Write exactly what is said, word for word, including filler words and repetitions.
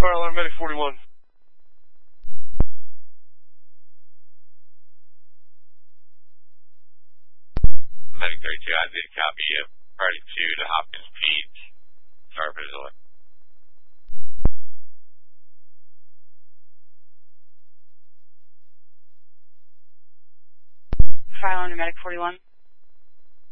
Fire alarm, medic forty-one. Medic thirty-two, I did copy you. Party two to Hopkins Peds. Star visual. Fire alarm to medic forty-one.